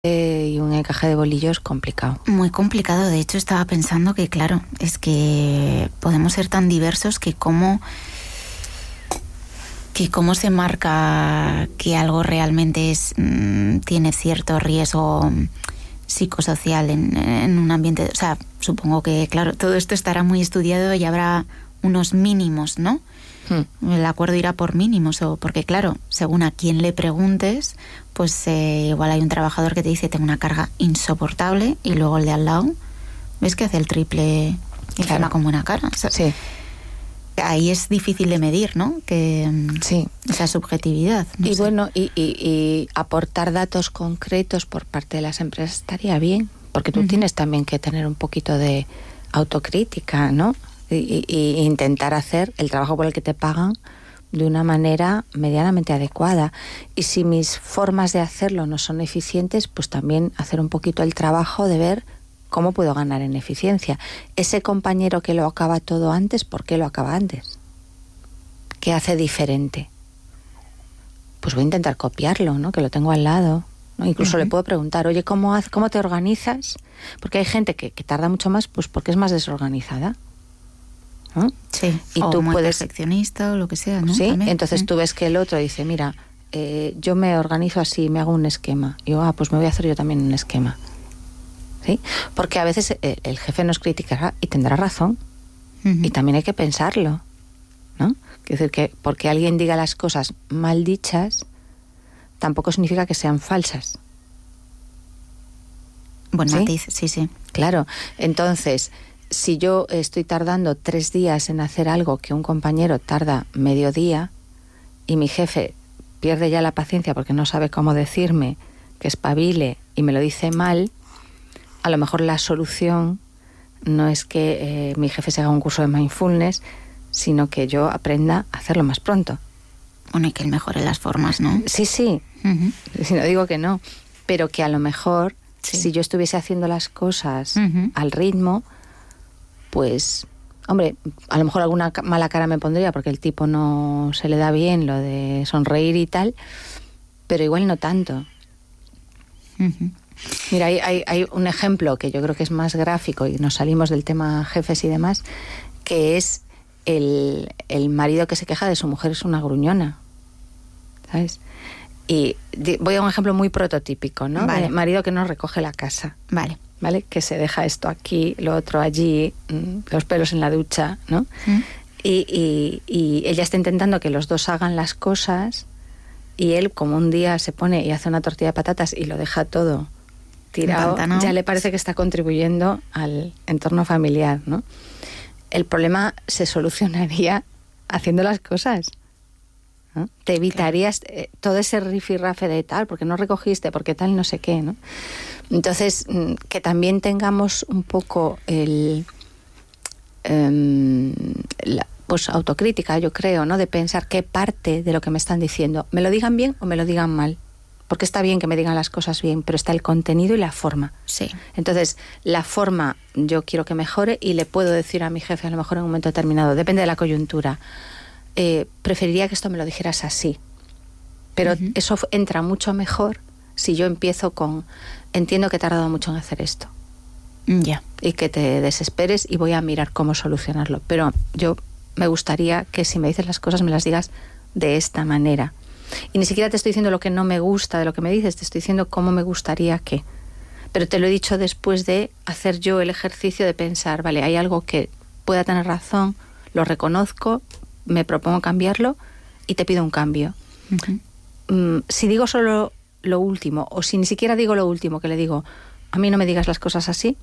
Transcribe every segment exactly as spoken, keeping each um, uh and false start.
y un encaje de bolillos complicado. Muy complicado. De hecho, estaba pensando que, claro, es que podemos ser tan diversos que cómo, que cómo se marca que algo realmente es mmm, tiene cierto riesgo psicosocial en, en un ambiente. O sea, supongo que, claro, todo esto estará muy estudiado y habrá unos mínimos, ¿no? Hmm. El acuerdo irá por mínimos, o porque, claro, según a quién le preguntes, pues eh, igual hay un trabajador que te dice tengo una carga insoportable y luego el de al lado ves que hace el triple y claro, con buena cara. O sea, sí. Ahí es difícil de medir, ¿no? Que sí. Esa subjetividad. No y sé. bueno, y, y, y aportar datos concretos por parte de las empresas estaría bien, porque tú uh-huh. tienes también que tener un poquito de autocrítica, ¿no? Y, y, y intentar hacer el trabajo por el que te pagan de una manera medianamente adecuada. Y si mis formas de hacerlo no son eficientes, pues también hacer un poquito el trabajo de ver cómo puedo ganar en eficiencia. Ese compañero que lo acaba todo antes, ¿por qué lo acaba antes? ¿Qué hace diferente? Pues voy a intentar copiarlo, ¿no? Que lo tengo al lado, ¿no? Incluso uh-huh. le puedo preguntar, oye, ¿cómo, haz, ¿cómo te organizas? Porque hay gente que, que tarda mucho más, pues porque es más desorganizada. ¿no? Sí, y o tú muy puedes perfeccionista o lo que sea, ¿no? Sí, También. entonces sí. tú ves que el otro dice, mira, eh, yo me organizo así, me hago un esquema. Y yo, ah, pues me voy a hacer yo también un esquema. ¿Sí? Porque a veces el, el jefe nos criticará y tendrá razón. Uh-huh. Y también hay que pensarlo, ¿no? Es decir, que porque alguien diga las cosas mal dichas, tampoco significa que sean falsas. Buen ¿Sí? matiz, sí, sí. Claro, entonces, si yo estoy tardando tres días en hacer algo que un compañero tarda medio día y mi jefe pierde ya la paciencia porque no sabe cómo decirme que espabile y me lo dice mal, a lo mejor la solución no es que eh, mi jefe se haga un curso de mindfulness, sino que yo aprenda a hacerlo más pronto. Bueno, y que él mejore las formas, ¿no? Sí, sí, uh-huh. si no digo que no, pero que a lo mejor sí. si yo estuviese haciendo las cosas uh-huh. al ritmo, pues, hombre, a lo mejor alguna mala cara me pondría porque el tipo no se le da bien lo de sonreír y tal, pero igual no tanto. Uh-huh. Mira, hay, hay, hay un ejemplo que yo creo que es más gráfico y nos salimos del tema jefes y demás, que es el, el marido que se queja de su mujer es una gruñona, ¿sabes? Y voy a un ejemplo muy prototípico, ¿no? Vale. El marido que no recoge la casa. Vale. ¿Vale? Que se deja esto aquí, lo otro allí, los pelos en la ducha, ¿no? ¿Mm? Y, y, y ella está intentando que los dos hagan las cosas y él, como un día se pone y hace una tortilla de patatas y lo deja todo tirado, ya le parece que está contribuyendo al entorno familiar, ¿no? El problema se solucionaría haciendo las cosas, ¿no? Te evitarías claro. todo ese rifirrafe de tal, porque no recogiste, porque tal, no sé qué, ¿no? Entonces, que también tengamos un poco el um, la pues autocrítica, yo creo, ¿no? De pensar qué parte de lo que me están diciendo, me lo digan bien o me lo digan mal. Porque está bien que me digan las cosas bien, pero está el contenido y la forma. Sí. Entonces, la forma yo quiero que mejore y le puedo decir a mi jefe a lo mejor en un momento determinado, depende de la coyuntura, eh, preferiría que esto me lo dijeras así. Pero uh-huh. eso entra mucho mejor si yo empiezo con, entiendo que he tardado mucho en hacer esto. Ya. Yeah. Y que te desesperes y voy a mirar cómo solucionarlo. Pero yo me gustaría que si me dices las cosas me las digas de esta manera. Y ni siquiera te estoy diciendo lo que no me gusta de lo que me dices, te estoy diciendo cómo me gustaría que. Pero te lo he dicho después de hacer yo el ejercicio de pensar, vale, hay algo que pueda tener razón, lo reconozco, me propongo cambiarlo y te pido un cambio. Uh-huh. Mm, si digo solo lo último, o si ni siquiera digo lo último, que le digo, a mí no me digas las cosas así,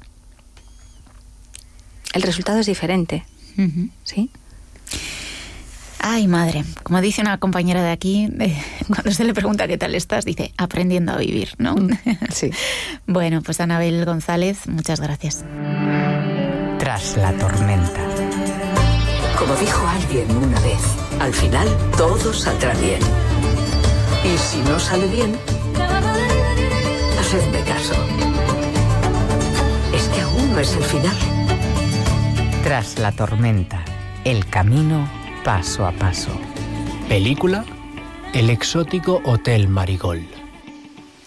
el resultado es diferente. Uh-huh. ¿Sí? Ay, madre, como dice una compañera de aquí, eh, cuando se le pregunta qué tal estás, dice, aprendiendo a vivir, ¿no? Sí. Bueno, pues Anabel González, muchas gracias. Tras la tormenta. Como dijo alguien una vez, al final todo saldrá bien. Y si no sale bien, hacedme caso. Es que aún no es el final. Tras la tormenta, el camino paso a paso. Película: El exótico Hotel Marigold.